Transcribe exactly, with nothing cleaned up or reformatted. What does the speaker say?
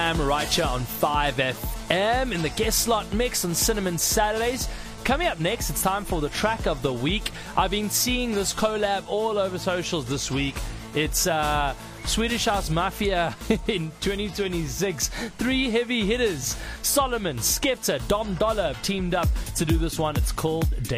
Jam right here on five F M in the guest slot mix on Cinnamon Saturdays. Coming up next, it's time for the track of the week. I've been seeing this collab all over socials this week. It's uh, Swedish House Mafia in twenty twenty-six. Three heavy hitters, Solomon, Skepta, Dom Dollar have teamed up to do this one. It's called Day.